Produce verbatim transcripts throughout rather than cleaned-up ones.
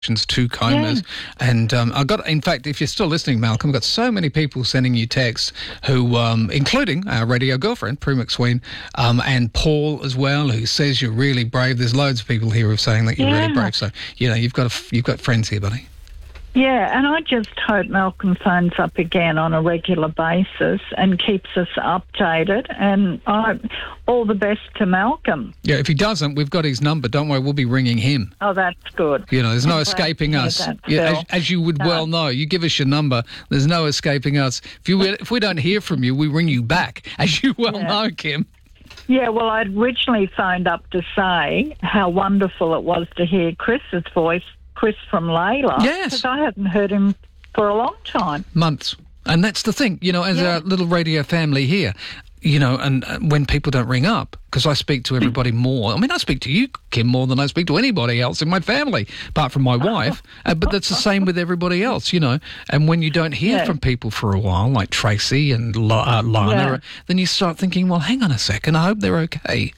to Comas. Yeah. And um, I got, in fact, if you're still listening, Malcolm, I've got so many people sending you texts who, um, including our radio girlfriend, Prue McSween, um, and Paul as well, who says you're really brave. There's loads of people here who are saying that you're yeah. really brave. So, you know, you've got a, you've got friends here, buddy. Yeah, and I just hope Malcolm phones up again on a regular basis and keeps us updated. And I, all the best to Malcolm. Yeah, if he doesn't, we've got his number. Don't worry, we'll be ringing him. Oh, that's good. You know, there's no escaping us. That, yeah, as, as you would no. well know, you give us your number, there's no escaping us. If you if we don't hear from you, we ring you back, as you well yeah. know, Kim. Yeah, well, I'd originally phoned up to say how wonderful it was to hear Chris's voice, Chris from Layla. Yes. Because I hadn't heard him for a long time. Months. And that's the thing, you know, as yeah. our little radio family here, you know, and uh, when people don't ring up, because I speak to everybody more. I mean, I speak to you, Kim, more than I speak to anybody else in my family, apart from my wife. Uh, but that's the same with everybody else, you know. And when you don't hear yeah. from people for a while, like Tracy and La- uh, Lana, yeah. then you start thinking, well, hang on a second, I hope they're okay.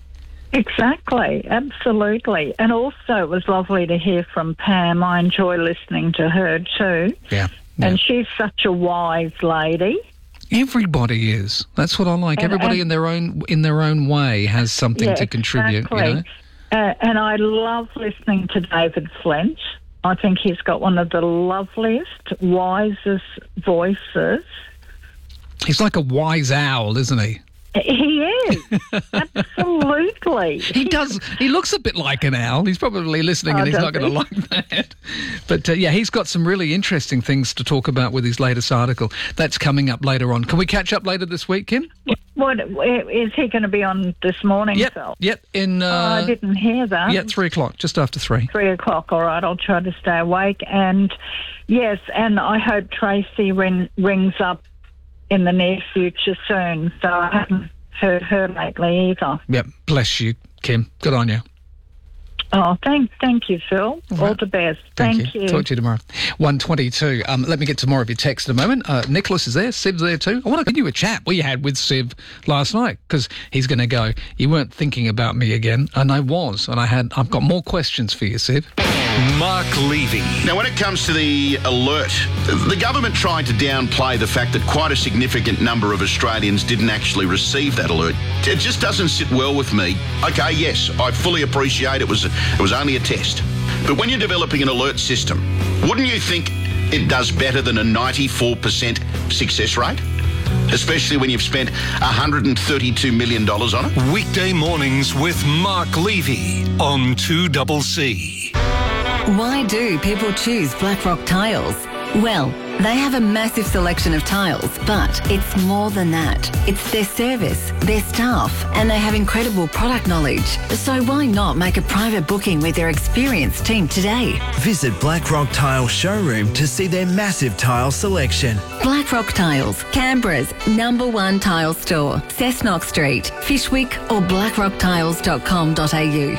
Exactly, absolutely. And also it was lovely to hear from Pam. I enjoy listening to her too. Yeah. yeah. And she's such a wise lady. Everybody is. That's what I like. And, Everybody and, in their own in their own way has something yeah, to contribute. Exactly. You know? uh, and I love listening to David Flint. I think he's got one of the loveliest, wisest voices. He's like a wise owl, isn't he? He is. Absolutely. He does. He looks a bit like an owl. He's probably listening oh, and he's not going to like that. But, uh, yeah, he's got some really interesting things to talk about with his latest article. That's coming up later on. Can we catch up later this week, Kim? What, is he going to be on this morning, Yep, Phil? yep. In, uh, oh, I didn't hear that. Yeah, three o'clock, just after three. Three o'clock, all right. I'll try to stay awake. And, yes, and I hope Tracy ring, rings up in the near future soon, so I haven't heard her lately either. Yep, bless you, Kim. Good on you. Oh, thank, thank you, Phil. All, All right. the best. Thank, thank you. you. Talk to you tomorrow. one twenty-two. Um, let me get to more of your text in a moment. Uh, Nicholas is there. Siv's there too. I want to continue a chat we had with Siv last night, because he's going to go, you weren't thinking about me again, and I was, and I had. I've got more questions for you, Siv. Mark Levy. Now, when it comes to the alert, the government tried to downplay the fact that quite a significant number of Australians didn't actually receive that alert. It just doesn't sit well with me. Okay, yes, I fully appreciate it was it was only a test. But when you're developing an alert system, wouldn't you think it does better than a ninety-four percent success rate? Especially when you've spent one hundred thirty-two million dollars on it? Weekday mornings with Mark Levy on two C C. Why do people choose Blackrock Tiles? Well, they have a massive selection of tiles, but it's more than that. It's their service, their staff, and they have incredible product knowledge. So why not make a private booking with their experienced team today? Visit Blackrock Tile Showroom to see their massive tile selection. Blackrock Tiles, Canberra's number one tile store. Cessnock Street, Fishwick or blackrock tiles dot com dot a u.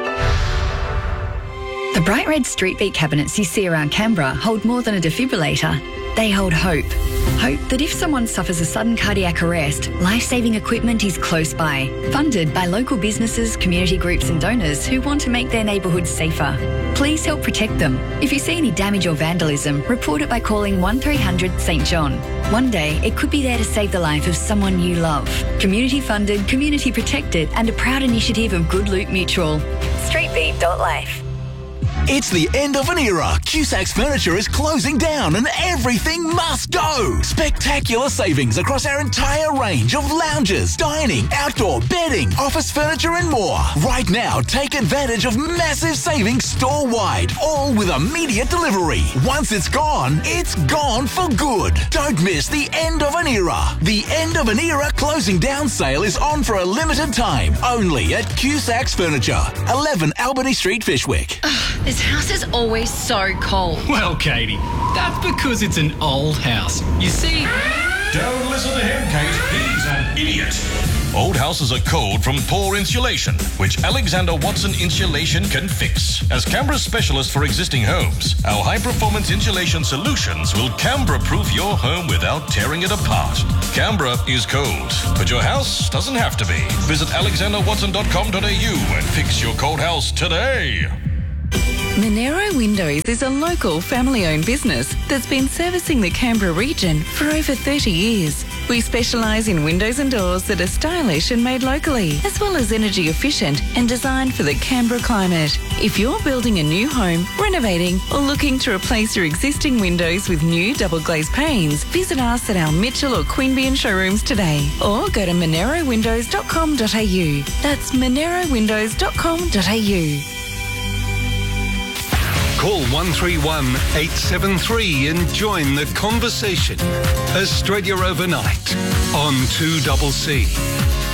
The bright red street beat cabinets you see around Canberra hold more than a defibrillator. They hold hope. Hope that if someone suffers a sudden cardiac arrest, life-saving equipment is close by. Funded by local businesses, community groups and donors who want to make their neighbourhoods safer. Please help protect them. If you see any damage or vandalism, report it by calling one three hundred St John. One day, it could be there to save the life of someone you love. Community funded, community protected and a proud initiative of Good Loot Mutual. street beat dot life. It's the end of an era. Cusac's Furniture is closing down and everything must go. Spectacular savings across our entire range of lounges, dining, outdoor, bedding, office furniture and more. Right now, take advantage of massive savings store-wide, all with immediate delivery. Once it's gone, it's gone for good. Don't miss the end of an era. The end of an era closing down sale is on for a limited time, only at Cusac's Furniture, eleven Albany Street, Fishwick. This house is always so cold. Well, Katie, that's because it's an old house. You see... Don't listen to him, Kate. He's an idiot. Old houses are cold from poor insulation, which Alexander Watson Insulation can fix. As Canberra's specialist for existing homes, our high-performance insulation solutions will Canberra-proof your home without tearing it apart. Canberra is cold, but your house doesn't have to be. Visit alexander watson dot com dot a u and fix your cold house today. Monero Windows is a local family-owned business that's been servicing the Canberra region for over thirty years. We specialise in windows and doors that are stylish and made locally, as well as energy efficient and designed for the Canberra climate. If you're building a new home, renovating or looking to replace your existing windows with new double glazed panes, visit us at our Mitchell or Queanbeyan showrooms today or go to monero windows dot com dot a u. That's monero windows dot com dot a u. Call one three one, eight seven three and join the conversation. Australia Overnight on two C C.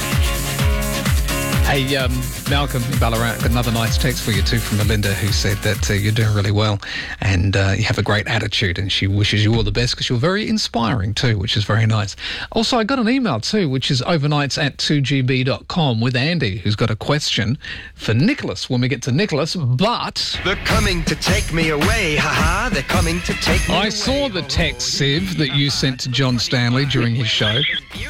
Hey, um, Malcolm in Ballarat, got another nice text for you too from Melinda, who said that uh, you're doing really well and uh, you have a great attitude, and she wishes you all the best because you're very inspiring too, which is very nice. Also, I got an email too, which is overnights at two g b dot com with Andy, who's got a question for Nicholas when we get to Nicholas, but... They're coming to take me away, haha, they're coming to take me I away. saw the text, Siv, that you sent to John Stanley during his show.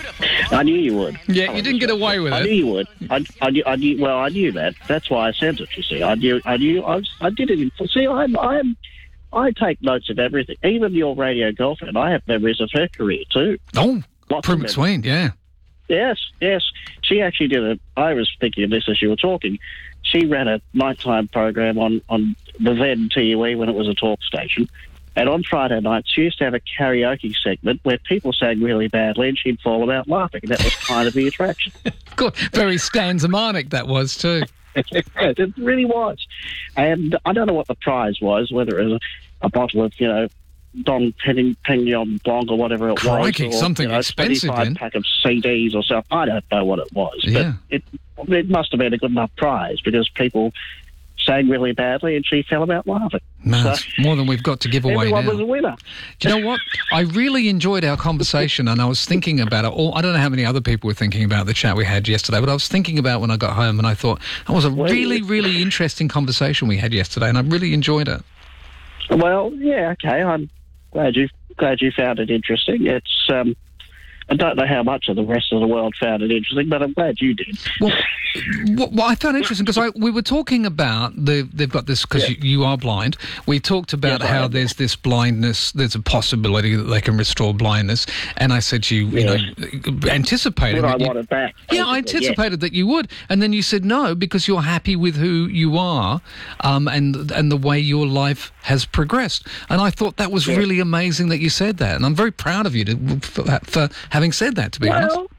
I knew you would. Yeah, you didn't get away with I it. I knew you would. I, I, knew, I knew. Well, I knew that. That's why I sent it. You see, I knew. I knew. I, was, I did it. In, see, I'm. I'm. I take notes of everything. Even your radio girlfriend. I have memories of her career too. Oh, Lots Prue of McSween, yeah. Yes, yes. She actually did a. I was thinking of this as you were talking. She ran a nighttime program on on the then T U E when it was a talk station. And on Friday nights, she used to have a karaoke segment where people sang really badly and she'd fall about laughing. And that was kind of the attraction. Good. Very Stanzamanic that was too. It really was. And I don't know what the prize was, whether it was a, a bottle of, you know, Dom Pignon Blanc or whatever it Crikey, was. Or, something you know, expensive twenty-five then. pack of C Ds or something. I don't know what it was. Yeah. But it, it must have been a good enough prize because people sang really badly and she fell about laughing. Man, So- it's more than we've got to give away Everyone now. was a winner. Do you know what? I really enjoyed our conversation, and I was thinking about it. All, I don't know how many other people were thinking about the chat we had yesterday, but I was thinking about when I got home, and I thought that was a Well, really, really interesting conversation we had yesterday, and I really enjoyed it. Well, yeah, okay. I'm glad you glad you found it interesting. It's um, I don't know how much of the rest of the world found it interesting, but I'm glad you did. Well, what, what I found interesting because we were talking about the they've got this because Yeah. you, you are blind. We talked about Yes, I how am. there's this blindness. There's a possibility that they can restore blindness, and I said to you, you know, anticipated. But I that you- want it back. Yeah, I basically, anticipated that you would, and then you said no because you're happy with who you are, um, and and the way your life has progressed. And I thought that was Yeah. really amazing that you said that, and I'm very proud of you to, for, for having said that. To be honest, Well,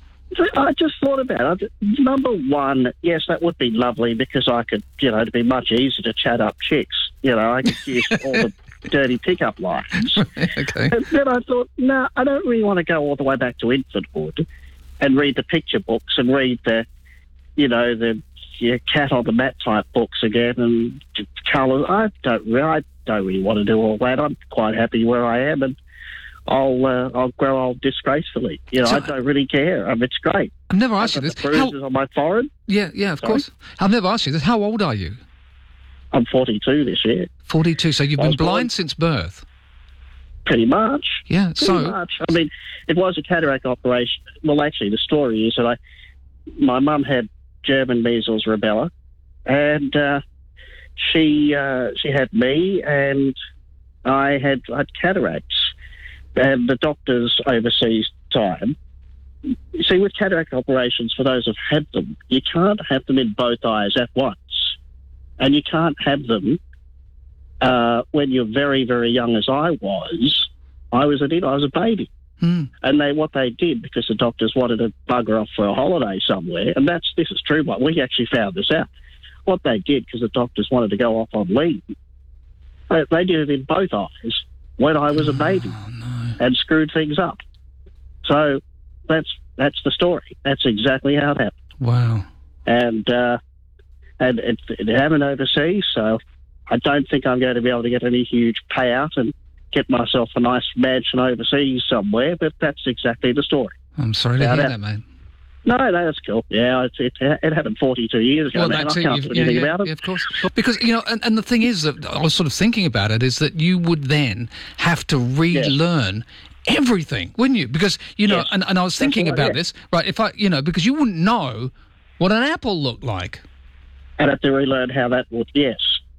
I just thought about it. Number one, yes, that would be lovely because I could, you know, it'd be much easier to chat up chicks. You know, I could use all the dirty pickup lines. okay. And then I thought, no, I don't really want to go all the way back to infanthood and read the picture books and read the, you know, the yeah, cat on the mat type books again and colours. I don't really, I don't really want to do all that. I'm quite happy where I am, and I'll uh, I'll grow old disgracefully. You know, So- I don't really care. I mean, it's great. I've never asked you I've got this. the How, bruises on my forehead. yeah, yeah, of Sorry? course. I've never asked you this. How old are you? I'm forty-two this year, forty-two. So you've I been was born- blind since birth. pretty much. Yeah. Pretty So much. I mean, it was a cataract operation. Well, actually, the story is that I, my mum had German measles rubella, and uh, she uh, she had me, and I had I had cataracts, and the doctors overseas time. You see, with cataract operations, for those who've had them, you can't have them in both eyes at once, and you can't have them uh, when you're very, very young, as I was. I was a I was a baby, hmm. and they what they did because the doctors wanted to bugger off for a holiday somewhere, and that's this is true. But we actually found this out. What they did because the doctors wanted to go off on leave, they, they did it in both eyes when I was a baby, Oh, no. and screwed things up. So that's that's the story. That's exactly how it happened. Wow. And uh, and it, it happened overseas, so I don't think I'm going to be able to get any huge payout and get myself a nice mansion overseas somewhere. But that's exactly the story. I'm sorry to Now hear that- that, mate. No, no, that's cool. Yeah, it, it, it happened forty-two years ago, Well, man. I that's it. can't You've- do yeah, anything yeah, about it. yeah, of course. Because, you know, and, and the thing is that I was sort of thinking about it is that you would then have to relearn everything, wouldn't you? Because, you know, Yes. and, and I was thinking right, about yeah. this, right, if I, you know, because you wouldn't know what an apple looked like. And have to relearn how that would, yes.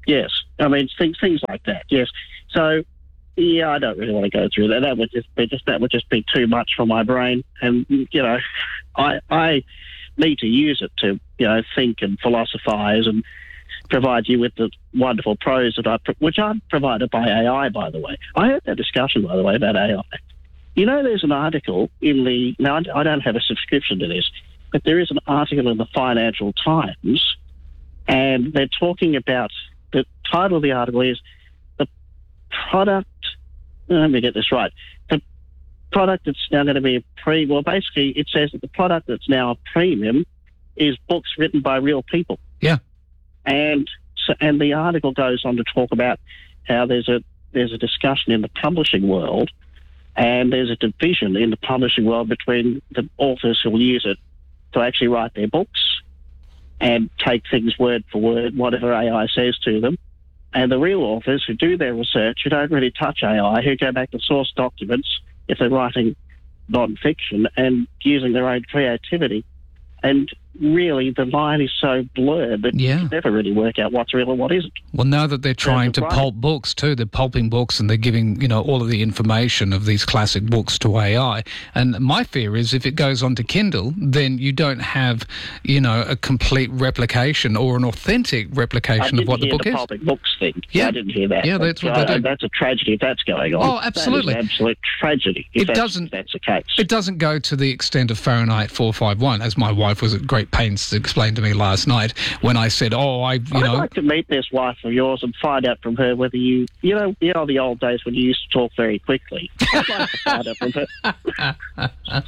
Yes. I mean, things things like that, yes. So, yeah, I don't really want to go through that. That would just be, just, that would just be too much for my brain. And, you know, I I need to use it to, you know, think and philosophise and provide you with the wonderful prose that I, which aren't provided by A I, by the way. I heard that discussion, by the way, about A I. You know, there's an article in the, now I don't have a subscription to this, but there is an article in the Financial Times, and they're talking about, the title of the article is the product, let me get this right, the product that's now going to be a pre, well, basically it says that the product that's now a premium is books written by real people. Yeah. And so, and the article goes on to talk about how there's a there's a discussion in the publishing world, and there's a division in the publishing world between the authors who will use it to actually write their books and take things word for word, whatever A I says to them, and the real authors who do their research, who don't really touch A I, who go back to source documents if they're writing non-fiction and using their own creativity. And really, the line is so blurred that yeah. you can never really work out what's real and what isn't. Well, now that they're trying to right. pulp books too, they're pulping books and they're giving, you know, all of the information of these classic books to A I. And my fear is if it goes onto Kindle, then you don't have, you know, a complete replication or an authentic replication of what the book the is. Pulping books thing. Yeah. I didn't hear that. Yeah, that's what uh, they do. That's a tragedy if that's going on. Oh, absolutely. That is an absolute tragedy if It that's, doesn't. that's the case. It doesn't go to the extent of Fahrenheit four fifty-one, as my wife was at great pains to explain to me last night when I said, "Oh, I, you I'd know." I'd like to meet this wife of yours and find out from her whether you, you know, you know, the old days when you used to talk very quickly. I'd like to find out from her.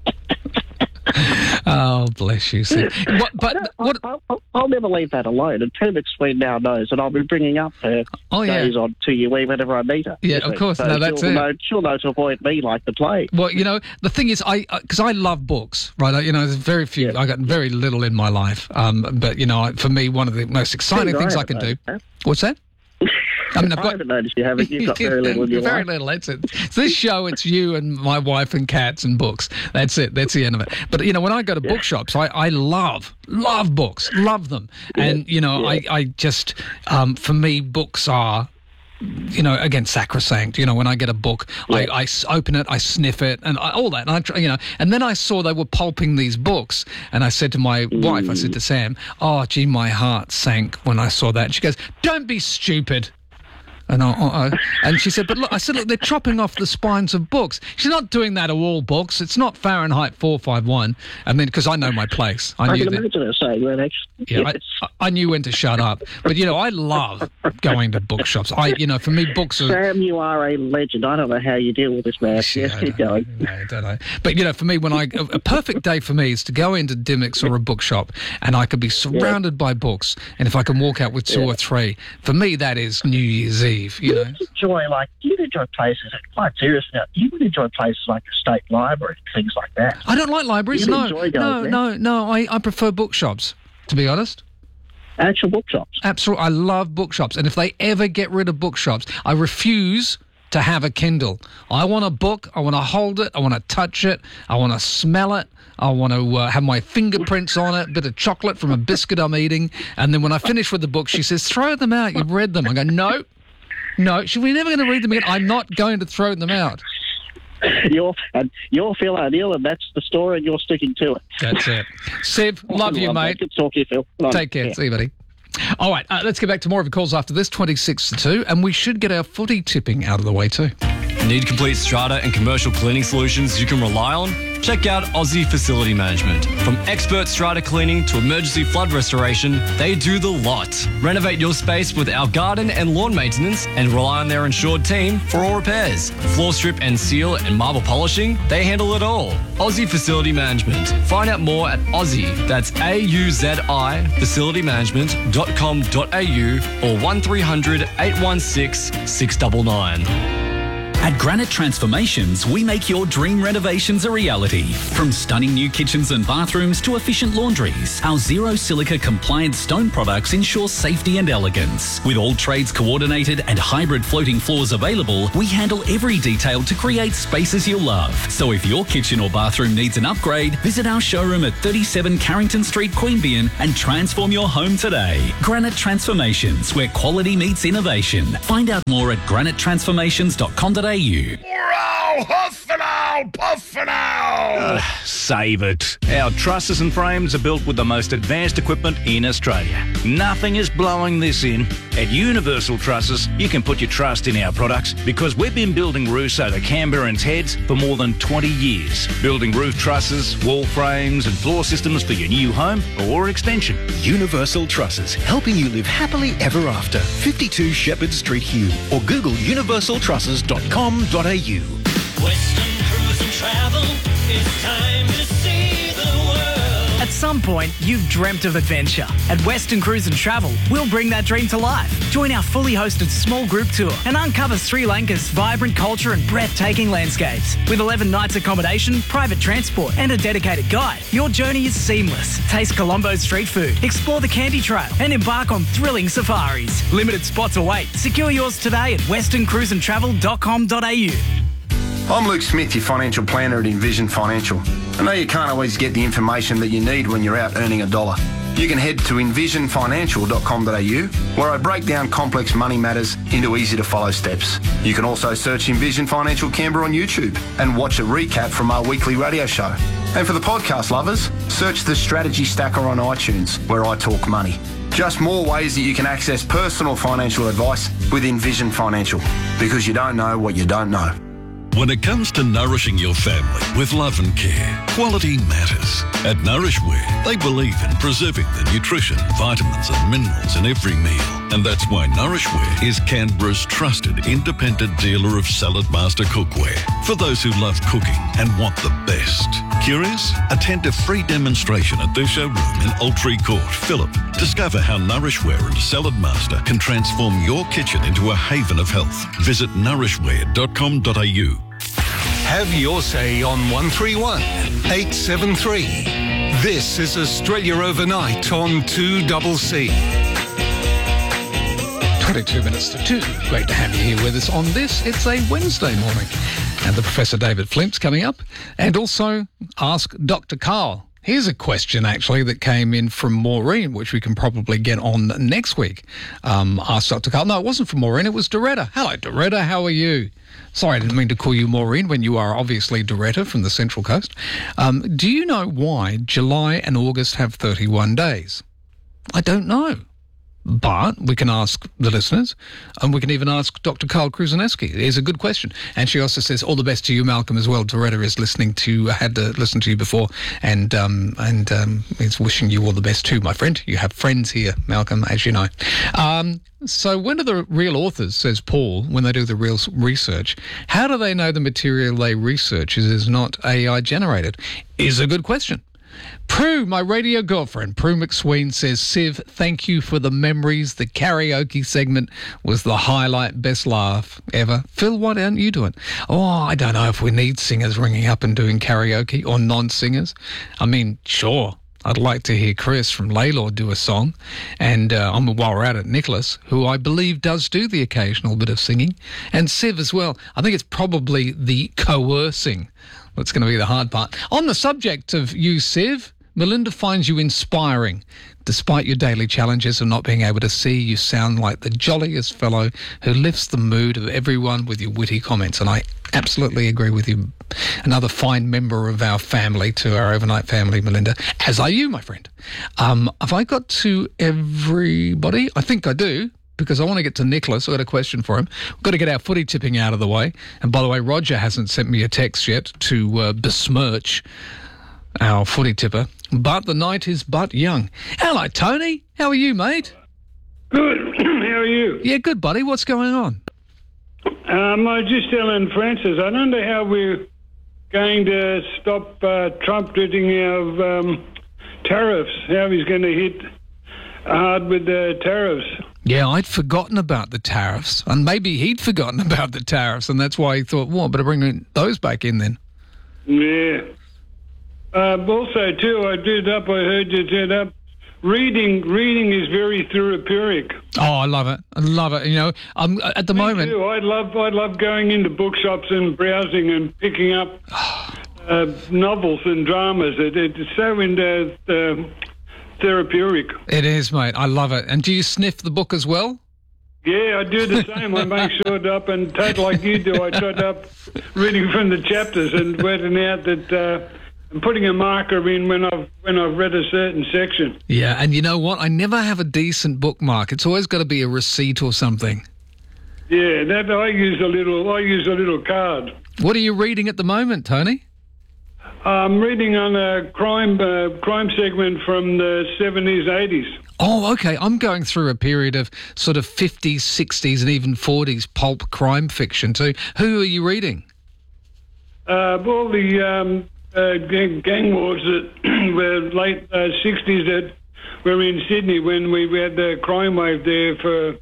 Oh, bless you. See, what, but what? I'll, I'll, I'll never leave that alone. And Pam McSween now knows that I'll be bringing up her oh, yeah. days on two U E whenever I meet her. Yeah, of course. So no, that's she'll it. Know, she'll know to avoid me like the plague. Well, you know, the thing is, I because I love books, right? I, you know, there's very few. Yeah. I got very little in my life, um, but you know, for me, one of the most exciting things I, I can do. That. What's that? I mean, I've got, I haven't noticed you haven't. You've got very little in your very life. little. That's it. So this show, it's you and my wife and cats and books. That's it. That's the end of it. But you know, when I go to yeah. bookshops, I, I love love books, love them, yeah. and you know, yeah. I I just um, for me, books are. You know, again, sacrosanct. You know, when I get a book, yeah. I, I open it, I sniff it, and I, all that. And I, try, you know, and then I saw they were pulping these books, and I said to my mm. wife, I said to Sam, "Oh, gee, my heart sank when I saw that." And she goes, "Don't be stupid." And I, I, and she said, but look, I said, look, they're chopping off the spines of books. She's not doing that to all books. It's not Fahrenheit four fifty-one. And then, because I know my place. I, I knew can that. imagine her saying that, actually. Yeah, yes. I, I knew when to shut up. But, you know, I love going to bookshops. I, you know, for me, books are... Sam, you are a legend. I don't know how you deal with this, man. Yeah, yes, keep going. No, I don't know. But, you know, for me, when I... A perfect day for me is to go into Dymocks or a bookshop and I could be surrounded yeah. by books. And if I can walk out with two yeah. or three, for me, that is New Year's Eve, you know. Enjoy, like, you enjoy places, quite serious now, you would enjoy places like a state library, things like that. I don't like libraries, you no. Enjoy going no, there. no, no, I, I prefer bookshops, to be honest. Actual bookshops? Absolutely, I love bookshops, and if they ever get rid of bookshops, I refuse to have a Kindle. I want a book, I want to hold it, I want to touch it, I want to smell it, I want to uh, have my fingerprints on it, a bit of chocolate from a biscuit I'm eating, and then when I finish with the book, she says, throw them out, you've read them. I go, no. No, we're never going to read them again. I'm not going to throw them out. You're and you're Phil O'Neill, and that's the story, and you're sticking to it. That's it. Siv, love you, mate. Good talk to you, Phil. Love Take care. Yeah. See you, buddy. All right, uh, let's get back to more of your calls after this, twenty-six to two, and we should get our footy tipping out of the way too. Need complete strata and commercial cleaning solutions you can rely on? Check out Aussie Facility Management. From expert strata cleaning to emergency flood restoration, they do the lot. Renovate your space with our garden and lawn maintenance and rely on their insured team for all repairs. Floor strip and seal and marble polishing, they handle it all. Aussie Facility Management. Find out more at Aussie, that's A U Z I, facility management dot com dot a u or one three hundred eight one six six nine nine. At Granite Transformations, we make your dream renovations a reality. From stunning new kitchens and bathrooms to efficient laundries, our zero silica compliant stone products ensure safety and elegance. With all trades coordinated and hybrid floating floors available, we handle every detail to create spaces you'll love. So if your kitchen or bathroom needs an upgrade, visit our showroom at thirty-seven Carrington Street, Queanbeyan and transform your home today. Granite Transformations, where quality meets innovation. Find out more at granite transformations dot com dot a u. Wow, huff and owl, puff and owl. Uh, save it. Our trusses and frames are built with the most advanced equipment in Australia. Nothing is blowing this in. At Universal Trusses, you can put your trust in our products because we've been building roofs over Canberrans' heads for more than twenty years. Building roof trusses, wall frames and floor systems for your new home or extension. Universal Trusses, helping you live happily ever after. fifty-two Shepherd Street, Hume, or Google universal trusses dot com dot a u. Western Cruise and Travel, it's time to see the world. At some point, you've dreamt of adventure. At Western Cruise and Travel, we'll bring that dream to life. Join our fully hosted small group tour and uncover Sri Lanka's vibrant culture and breathtaking landscapes. With eleven nights accommodation, private transport and a dedicated guide, your journey is seamless. Taste Colombo's street food, explore the Candy Trail and embark on thrilling safaris. Limited spots await. Secure yours today at western cruise and travel dot com dot a u. I'm Luke Smith, your financial planner at Envision Financial. I know you can't always get the information that you need when you're out earning a dollar. You can head to envision financial dot com dot a u, where I break down complex money matters into easy-to-follow steps. You can also search Envision Financial Canberra on YouTube and watch a recap from our weekly radio show. And for the podcast lovers, search the Strategy Stacker on iTunes, where I talk money. Just more ways that you can access personal financial advice with Envision Financial, because you don't know what you don't know. When it comes to nourishing your family with love and care, quality matters. At Nourishware, they believe in preserving the nutrition, vitamins and minerals in every meal. And that's why Nourishware is Canberra's trusted independent dealer of Salad Master cookware for those who love cooking and want the best. Curious? Attend a free demonstration at their showroom in Altree Court, Phillip. Discover how Nourishware and Salad Master can transform your kitchen into a haven of health. Visit nourishware dot com dot a u. Have your say on one three one eight seven three. This is Australia Overnight on two C C. twenty-two minutes to two. Great to have you here with us on this. It's a Wednesday morning. And the Professor David Flint's coming up. And also Ask Doctor Carl. Here's a question, actually, that came in from Maureen, which we can probably get on next week. Um, Ask Doctor Carl. No, it wasn't from Maureen. It was Doretta. Hello, Doretta. How are you? Sorry, I didn't mean to call you Maureen when you are obviously Doretta from the Central Coast. Um, do you know why July and August have thirty-one days? I don't know. But we can ask the listeners, and we can even ask Doctor Carl Kruzaneski. It's a good question. And she also says, all the best to you, Malcolm, as well. Doretta is listening to, had to listen to you before, and um, and um, is wishing you all the best too, my friend. You have friends here, Malcolm, as you know. Um, so when do the real authors, says Paul, when they do the real research, how do they know the material they research is, is not A I generated? Is a good question. Prue, my radio girlfriend, Prue McSween, says, Siv, thank you for the memories. The karaoke segment was the highlight, best laugh ever. Phil, why don't you do it? Oh, I don't know if we need singers ringing up and doing karaoke or non-singers. I mean, sure, I'd like to hear Chris from Laylord do a song. And uh, while we're at it, Nicholas, who I believe does do the occasional bit of singing. And Siv as well. I think it's probably the coercing that's going to be the hard part. On the subject of you, Siv, Melinda finds you inspiring. Despite your daily challenges of not being able to see, you sound like the jolliest fellow who lifts the mood of everyone with your witty comments. And I absolutely agree with you. Another fine member of our family, to our overnight family, Melinda, as are you, my friend. Um, have I got to everybody? I think I do, because I want to get to Nicholas. I've got a question for him. We've got to get our footy tipping out of the way. And by the way, Roger hasn't sent me a text yet to uh, besmirch our footy tipper. But the night is but young. Hello, Tony. How are you, mate? Good. How are you? Yeah, good, buddy. What's going on? Um, I was just telling Francis, I don't know how we're going to stop uh, Trump hitting our um, tariffs, how he's going to hit hard with the tariffs. Yeah, I'd forgotten about the tariffs, and maybe he'd forgotten about the tariffs, and that's why he thought, well, I better bring those back in then. Yeah. Uh, also, too, I did up, I heard you did up, reading reading is very therapeutic. Oh, I love it. I love it. You know, um, at the Me moment... too. I love, I love going into bookshops and browsing and picking up uh, novels and dramas. It, it's so in, uh, uh, therapeutic. It is, mate. I love it. And do you sniff the book as well? Yeah, I do the same. I make sure it up and take like you do. I try up reading from the chapters and working out that uh, I'm putting a marker in when I've when I've read a certain section. Yeah, and you know what? I never have a decent bookmark. It's always got to be a receipt or something. Yeah, that I use a little. I use a little card. What are you reading at the moment, Tony? I'm reading on a crime uh, crime segment from the seventies, eighties. Oh, okay. I'm going through a period of sort of fifties, sixties and even forties pulp crime fiction too. Who are you reading? Uh, all the um, uh, gang, gang wars that were late uh, sixties that were in Sydney when we had the crime wave there for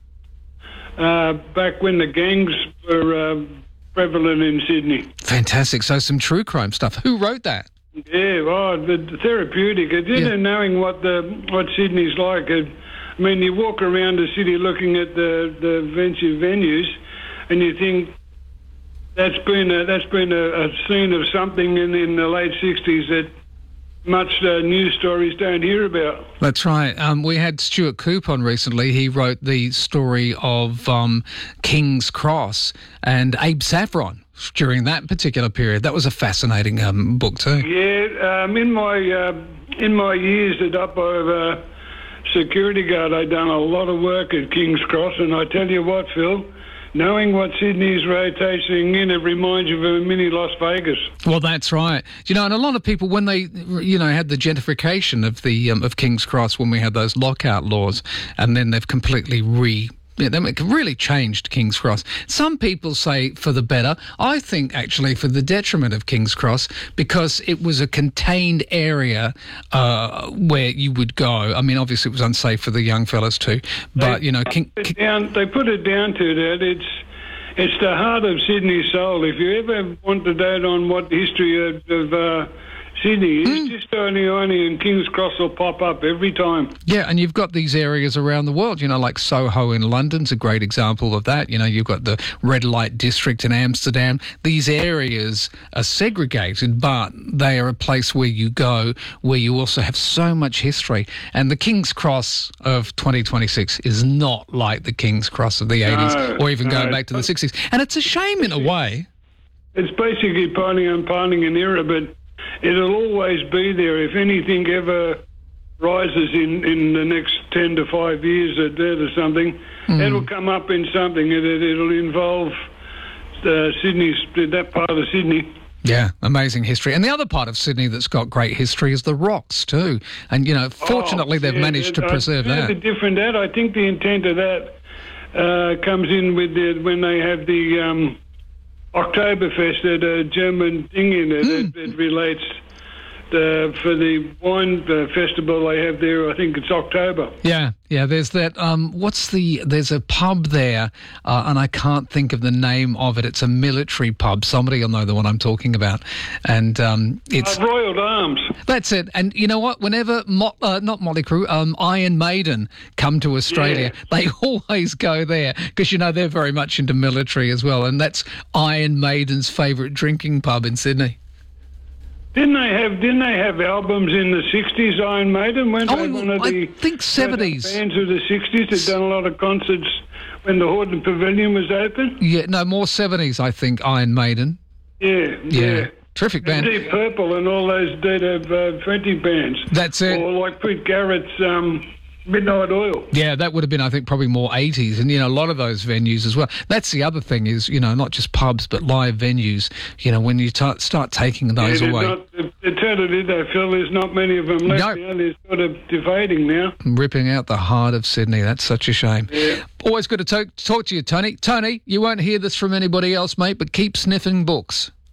uh, back when the gangs were uh, prevalent in Sydney. Fantastic. So some true crime stuff. Who wrote that? Yeah, oh, the, the therapeutic. It's in Yeah. knowing what the what Sydney's like. It, I mean, you walk around the city looking at the the venue venues, and you think that's been a, that's been a, a scene of something in, in the late sixties that much uh, news stories don't hear about. That's right. Um, we had Stuart Coupe on recently. He wrote the story of um, King's Cross and Abe Saffron during that particular period. That was a fascinating um, book too. Yeah, um, in my uh, in my years at up over security guard, I'd done a lot of work at King's Cross, and I tell you what, Phil, knowing what Sydney's rotating in, it reminds you of a mini Las Vegas. Well, that's right. You know, and a lot of people, when they, you know, had the gentrification of the um, of King's Cross, when we had those lockout laws, and then they've completely re. Yeah, they really changed King's Cross. Some people say for the better. I think actually for the detriment of King's Cross, because it was a contained area uh, where you would go. I mean, obviously it was unsafe for the young fellas too. But they, you know, King, put down, they put it down to that. It's it's the heart of Sydney's soul. If you ever want to date on what the history of, of uh, Sydney is, mm. just only only and King's Cross will pop up every time. Yeah, and you've got these areas around the world, you know, like Soho in London's a great example of that. You know, you've got the red light district in Amsterdam. These areas are segregated, but they are a place where you go, where you also have so much history. And the King's Cross of twenty twenty-six is not like the King's Cross of the eighties no, or even no. going back to the sixties. And it's a shame in a way. It's basically pioneering and pioneering an era, but it'll always be there. If anything ever rises in, in the next ten to five years or that or something, mm. it'll come up in something. It, it'll involve uh, Sydney's, that part of Sydney. Yeah, amazing history. And the other part of Sydney that's got great history is the rocks too. And, you know, fortunately oh, they've yeah, managed to I, preserve I, that. The different that. I think the intent of that uh, comes in with the, when they have the um, Oktoberfest, that uh, German thing in it mm. that, that relates uh, for the wine uh, festival they have there. I think it's October. Yeah, yeah. There's that. Um, what's the? There's a pub there, uh, and I can't think of the name of it. It's a military pub. Somebody will know the one I'm talking about, and um, it's uh, Royal Arms. That's it. And you know what? Whenever Mot, uh, not Motley Crue, um, Iron Maiden come to Australia, yeah. they always go there because you know they're very much into military as well, and that's Iron Maiden's favourite drinking pub in Sydney. Didn't they have Didn't they have albums in the sixties? Iron Maiden, weren't oh, they one of the I think seventies bands of the sixties that done a lot of concerts when the Horton Pavilion was open? Yeah, no, more seventies. I think Iron Maiden. Yeah, yeah. yeah. Terrific band. And Deep Purple and all those Dead of uh, Twenty bands. That's it. Or like Pete Garrett's um, Midnight Oil. Yeah, that would have been, I think, probably more eighties. And, you know, a lot of those venues as well. That's the other thing is, you know, not just pubs, but live venues. You know, when you t- start taking those yeah, away. Not, the tragedy, though, Phil, there's not many of them left no. now. They're sort of defading now. Ripping out the heart of Sydney. That's such a shame. Yeah. Always good to talk, talk to you, Tony. Tony, you won't hear this from anybody else, mate, but keep sniffing books.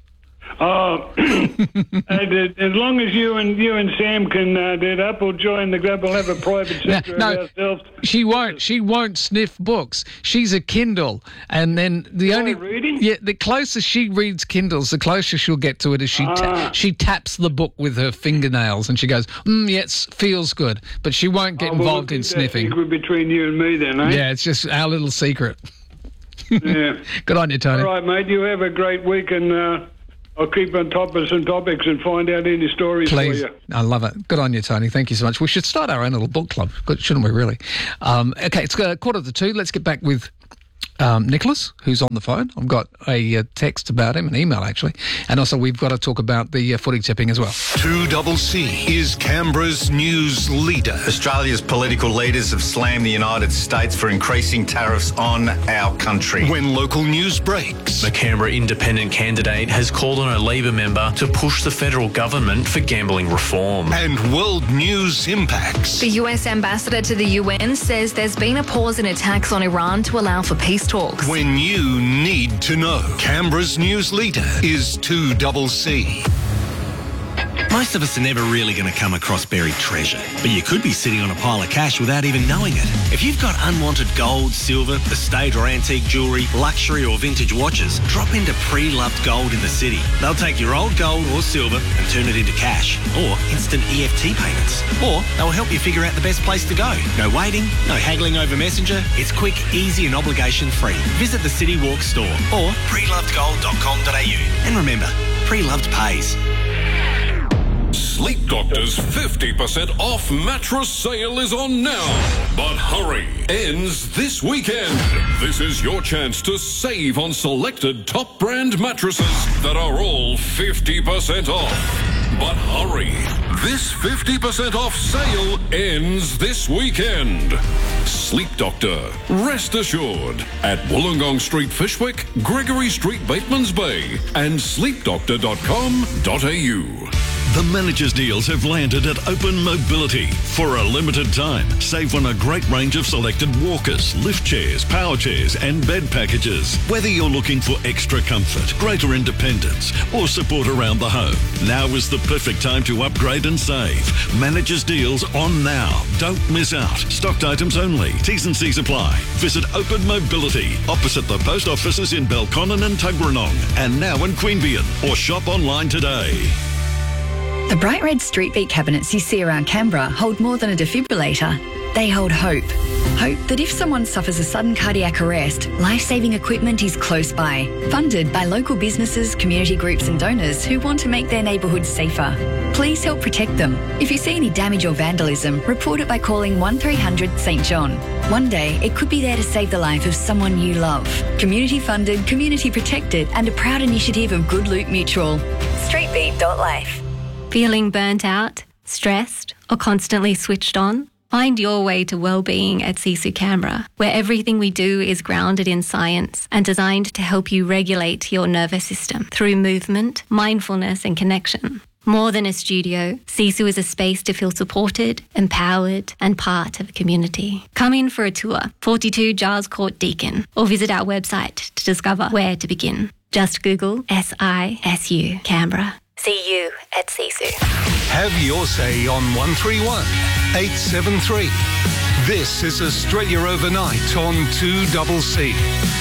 Oh, and, uh, as long as you and you and Sam can uh, do that, we'll join the club. We'll have a private sector no, of ourselves. She won't. She won't sniff books. She's a Kindle, and then the Oh, only reading? yeah, the closer she reads Kindles, the closer she'll get to it. Is she ta- Ah. she taps the book with her fingernails, and she goes, mm, "Yes, feels good," but she won't get Oh, well, involved we'll in keep that sniffing. secret between you and me, then, eh? Yeah, it's just our little secret. Yeah. Good on you, Tony. All right, mate. You have a great week, and uh, I'll keep on top of some topics and find out any stories Please. for you. I love it. Good on you, Tony. Thank you so much. We should start our own little book club, shouldn't we, really? Um, okay, it's uh, quarter to two. Let's get back with um, Nicholas, who's on the phone. I've got a uh, text about him, an email, actually. And also, we've got to talk about the uh, footy tipping as well. two C C is Canberra's news leader. Australia's political leaders have slammed the United States for increasing tariffs on our country. When local news breaks. The Canberra independent candidate has called on a Labor member to push the federal government for gambling reform. And world news impacts. The U S ambassador to the U N says there's been a pause in attacks on Iran to allow for peace talks. When you need to know. Canberra's news leader is two C C. Most of us are never really going to come across buried treasure, but you could be sitting on a pile of cash without even knowing it. If you've got unwanted gold, silver, estate or antique jewellery, luxury or vintage watches, drop into Pre-Loved Gold in the city. They'll take your old gold or silver and turn it into cash, or instant E F T payments. Or they'll help you figure out the best place to go. No waiting, no haggling over Messenger. It's quick, easy and obligation-free. Visit the City Walk store or pre loved gold dot com dot a u. And remember, Pre-Loved pays. Sleep Doctor's fifty percent off mattress sale is on now. But hurry, ends this weekend. This is your chance to save on selected top brand mattresses that are all fifty percent off. But hurry, this fifty percent off sale ends this weekend. Sleep Doctor, rest assured, at Wollongong Street, Fishwick, Gregory Street, Batemans Bay, and sleep doctor dot com dot a u. The managers' deals have landed at Open Mobility. For a limited time, save on a great range of selected walkers, lift chairs, power chairs and bed packages. Whether you're looking for extra comfort, greater independence or support around the home, now is the perfect time to upgrade and save. Managers' deals on now. Don't miss out. Stocked items only. T's and C's apply. Visit Open Mobility, opposite the post offices in Belconnen and Tuggeranong, and now in Queanbeyan, or shop online today. The bright red street beat cabinets you see around Canberra hold more than a defibrillator. They hold hope. Hope that if someone suffers a sudden cardiac arrest, life-saving equipment is close by. Funded by local businesses, community groups and donors who want to make their neighbourhoods safer. Please help protect them. If you see any damage or vandalism, report it by calling one three hundred St John. One day, it could be there to save the life of someone you love. Community funded, community protected and a proud initiative of Good Loot Mutual. streetbeat dot life. Feeling burnt out, stressed, or constantly switched on? Find your way to well-being at Sisu Canberra, where everything we do is grounded in science and designed to help you regulate your nervous system through movement, mindfulness and connection. More than a studio, Sisu is a space to feel supported, empowered and part of a community. Come in for a tour, forty-two Giles Court, Deakin, or visit our website to discover where to begin. Just Google S I S U Canberra. See you at Sisu. Have your say on one three one, eight seven three. This is Australia Overnight on two C C.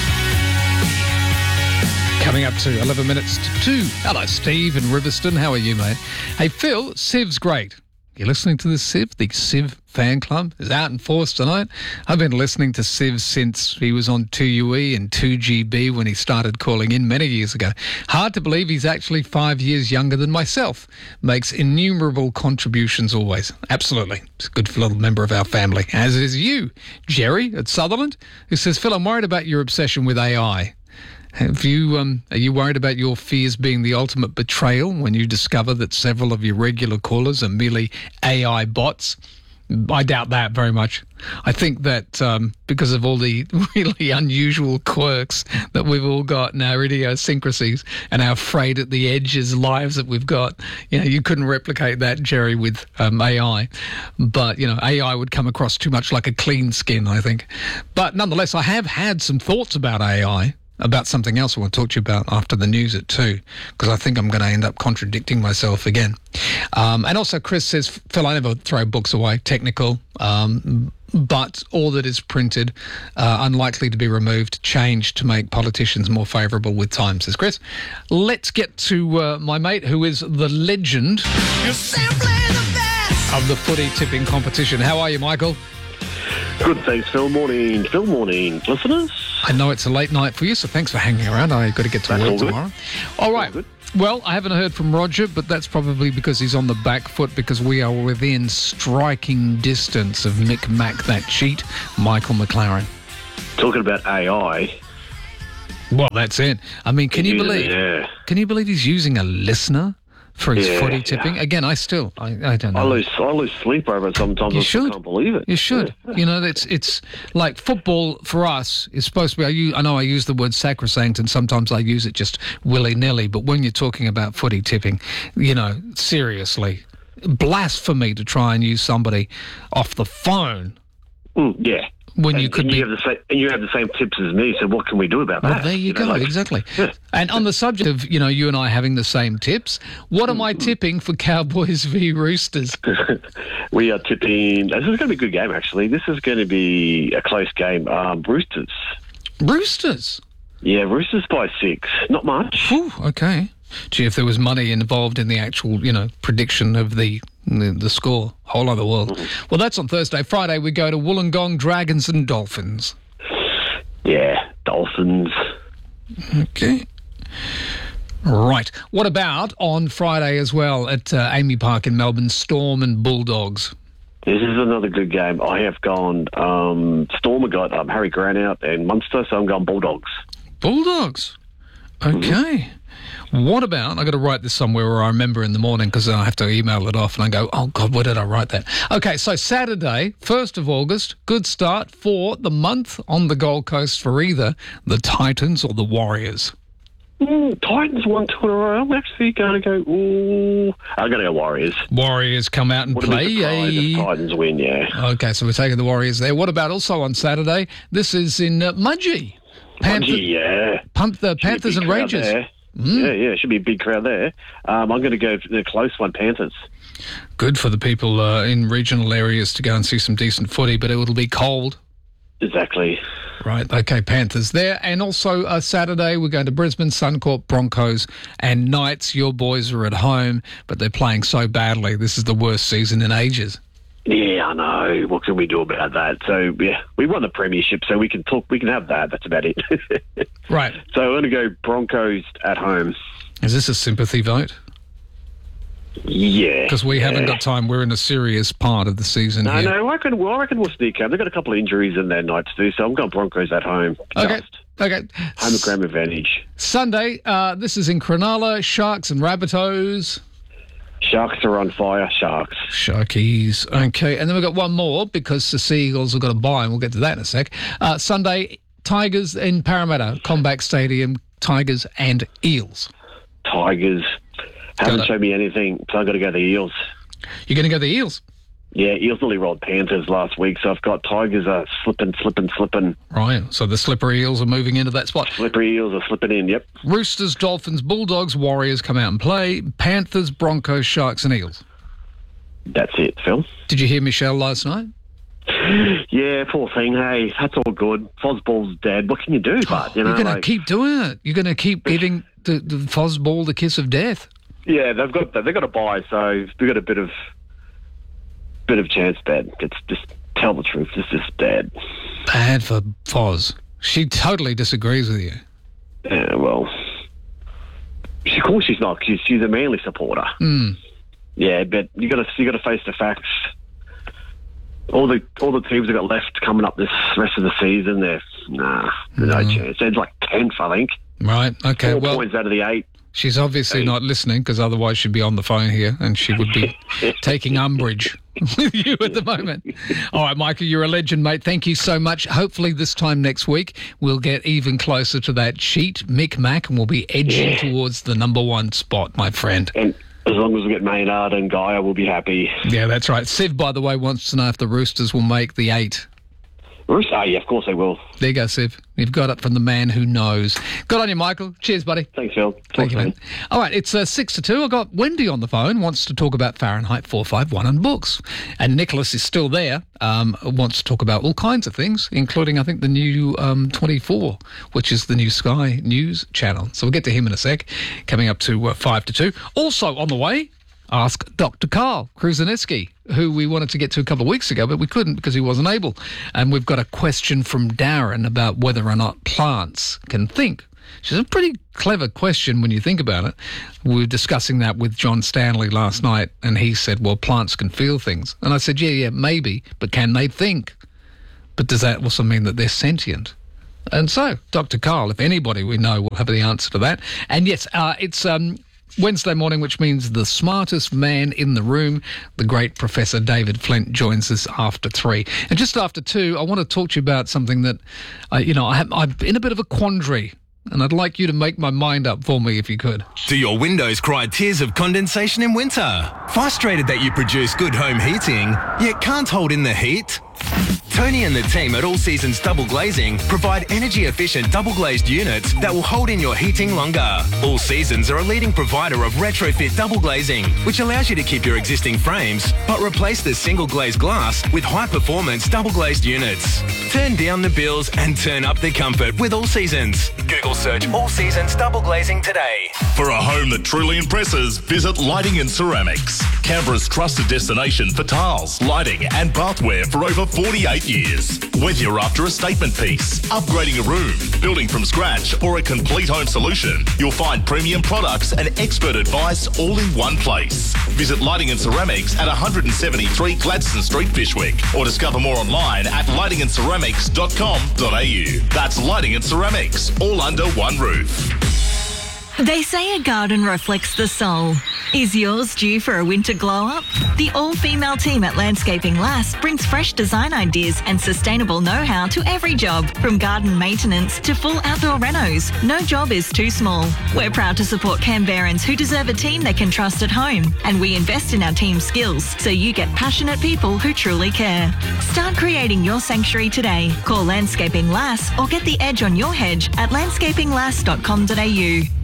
Coming up to eleven minutes to two. Hello, Steve in Riverston. How are you, mate? Hey, Phil, Civ's great. You're listening to the Civ? The Civ fan club is out in force tonight. I've been listening to Civ since he was on two U E and two G B when he started calling in many years ago. Hard to believe he's actually five years younger than myself. Makes innumerable contributions always. Absolutely. He's a good little member of our family, as is you, Jerry at Sutherland, who says, Phil, I'm worried about your obsession with A I. Have you, um, are you worried about your fears being the ultimate betrayal when you discover that several of your regular callers are merely A I bots? I doubt that very much. I think that um, because of all the really unusual quirks that we've all got in our idiosyncrasies and our frayed at the edges lives that we've got, you know, you couldn't replicate that, Jerry, with um, A I. But, you know, A I would come across too much like a clean skin, I think. But nonetheless, I have had some thoughts about A I. about something else I want to talk to you about after the news at two, because I think I'm going to end up contradicting myself again. Um, and also, Chris says, Phil, I never throw books away. Technical, um, but all that is printed, uh, unlikely to be removed, changed to make politicians more favourable with time, says Chris. Let's get to uh, my mate, who is the legend of the footy tipping competition. How are you, Michael? Good, thanks, Phil. Morning, Phil. Morning, listeners. I know it's a late night for you, so thanks for hanging around. I've got to get to That's work all good. tomorrow. All right. All Well, I haven't heard from Roger, but that's probably because he's on the back foot, because we are within striking distance of Mick Mac, that cheat, Michael McLaren. Talking about A I. Well, that's it. I mean, can you Yeah, believe? yeah. Can you believe he's using a listener for his Yeah, footy tipping? yeah. Again, I still, I, I don't know. I lose, I lose sleep over it sometimes. You I should. can't believe it. You should. Yeah. You know, it's it's like football for us is supposed to be. I, use, I know I use the word sacrosanct, and sometimes I use it just willy nilly. But when you're talking about footy tipping, you know, seriously, blasphemy to try and use somebody off the phone. Mm, yeah. When and, you could and be. you have the same, and you have the same tips as me. So what can we do about Well, that? there you, know, go, like- exactly. And on the subject of, you know, you and I having the same tips, what am I tipping for Cowboys v Roosters? We are tipping. This is going to be a good game, actually. This is going to be a close game. Um, Roosters. Roosters? Yeah, Roosters by six. Not much. Whew, okay. Gee, if there was money involved in the actual, you know, prediction of the the, the score, whole other world. Mm-hmm. Well, that's on Thursday. Friday, we go to Wollongong, Dragons and Dolphins. Yeah, Dolphins. Okay. Right. What about on Friday as well at uh, Amy Park in Melbourne, Storm and Bulldogs? This is another good game. I have gone. Um, Storm have got um, Harry Grant out and Munster, so I'm going Bulldogs. Bulldogs. Okay. Mm-hmm. What about, I've got to write this somewhere where I remember in the morning, because I have to email it off and I go, oh, God, where did I write that? Okay, so Saturday, first of August, good start for the month on the Gold Coast for either the Titans or the Warriors. Mm, Titans won two in a row. I'm actually going to go, ooh. I'm going to go Warriors. Warriors come out and Wouldn't play. be surprised if Titans win, yeah. Okay, so we're taking the Warriors there. What about also on Saturday? This is in uh, Mudgee. Panther- Mudgee, yeah. Pump the Should be a Panthers big and crowd Rangers. there. Mm. Yeah, yeah, should be a big crowd there. Um, I'm going to go for the close one, Panthers. Good for the people uh, in regional areas to go and see some decent footy, but it'll be cold. Exactly. Right, okay, Panthers there. And also uh, Saturday, we're going to Brisbane, Suncorp, Broncos and Knights. Your boys are at home, but they're playing so badly. This is the worst season in ages. Yeah, I know. What can we do about that? So, yeah, we won the premiership, so we can talk. We can have that. That's about it. Right. So I'm going to go Broncos at home. Is this a sympathy vote? Yeah. Because we yeah. haven't got time. We're in a serious part of the season No, here. no, I reckon, well, I reckon we'll sneak out. They've got a couple of injuries in their nights too, so I'm going Broncos at home. Okay, Just okay. home ground advantage. Sunday, uh, this is in Cronulla, Sharks and Rabbitohs. Sharks are on fire. Sharks. Sharkies. Okay, and then we've got one more because the Sea Eagles have got a bye, and we'll get to that in a sec. Uh, Sunday, Tigers in Parramatta, Combank Stadium, Tigers and Eels. Tigers. Haven't Got it. shown me anything, so I've got to go the Eels. You're going to go the Eels? Yeah, Eels nearly rolled Panthers last week, so I've got Tigers are slipping, slipping, slipping. Right, so the slippery Eels are moving into that spot. Slippery Eels are slipping in, yep. Roosters, Dolphins, Bulldogs, Warriors come out and play. Panthers, Broncos, Sharks and Eels. That's it, Phil. Did you hear Michelle last night? Yeah, poor thing. Hey, that's all good. Fozball's dead. What can you do? But you know, You're going like, to keep doing it. You're going to keep giving the, the Fozball the kiss of death. yeah, they've got they've got a bye, so we've got a bit of bit of chance. Bad. It's just tell the truth. It's just bad. Bad for Foz. She totally disagrees with you. Yeah, well, she, of course she's not. She's, she's a Manly supporter. Mm. Yeah, but you got to you got to face the facts. All the all the teams that got left coming up this rest of the season, they're nah, no Mm. chance. It's like tenth, I think. Right, okay, Four well, points out of the eight. she's obviously Eight. not listening because otherwise she'd be on the phone here and she would be taking umbrage with you at the moment. All right, Michael, you're a legend, mate. Thank you so much. Hopefully this time next week we'll get even closer to that cheat, Mick Mac, and we'll be edging Yeah. towards the number one spot, my friend. And as long as we get Maynard and Gaia, we'll be happy. Yeah, that's right. Siv, by the way, wants to know if the Roosters will make the eight. Oh, yeah, of course they will. There you go, Siv. You've got it from the man who knows. Good on you, Michael. Cheers, buddy. Thanks, Phil. Talk Thank you, soon. man. All right, it's uh, six to two. I've got Wendy on the phone, wants to talk about Fahrenheit four fifty-one and books. And Nicholas is still there, um, wants to talk about all kinds of things, including, I think, the new um, twenty-four, which is the new Sky News channel. So we'll get to him in a sec, coming up to uh, five to two. Also on the way, ask Doctor Carl Kruseniewski, who we wanted to get to a couple of weeks ago, but we couldn't because he wasn't able. And we've got a question from Darren about whether or not plants can think. Which is a pretty clever question when you think about it. We were discussing that with John Stanley last night, and he said, well, plants can feel things. And I said, yeah, yeah, maybe, but can they think? But does that also mean that they're sentient? And so, Doctor Carl, if anybody we know, will have the answer to that. And yes, uh, it's... Um, Wednesday morning, which means the smartest man in the room, the great Professor David Flint, joins us after three. And just after two, I want to talk to you about something that, uh, you know, I have, I'm in a bit of a quandary, and I'd like you to make my mind up for me if you could. Do your windows cry tears of condensation in winter? Frustrated that you produce good home heating, yet can't hold in the heat? Tony and the team at All Seasons Double Glazing provide energy-efficient double-glazed units that will hold in your heating longer. All Seasons are a leading provider of retrofit double glazing, which allows you to keep your existing frames, but replace the single-glazed glass with high-performance double-glazed units. Turn down the bills and turn up the comfort with All Seasons. Google search All Seasons Double Glazing today. For a home that truly impresses, visit Lighting and Ceramics, Canberra's trusted destination for tiles, lighting and bathware for over forty-eight years. Whether you're after a statement piece, upgrading a room, building from scratch, or a complete home solution, you'll find premium products and expert advice all in one place. Visit Lighting and Ceramics at one seventy-three Gladstone Street, Fyshwick, or discover more online at lighting and ceramics dot com dot a u. That's Lighting and Ceramics, all under one roof. They say a garden reflects the soul. Is yours due for a winter glow-up? The all-female team at Landscaping Lass brings fresh design ideas and sustainable know-how to every job, from garden maintenance to full outdoor renos. No job is too small. We're proud to support Canberrans who deserve a team they can trust at home, and we invest in our team's skills so you get passionate people who truly care. Start creating your sanctuary today. Call Landscaping Lass or get the edge on your hedge at landscaping lass dot com dot a u.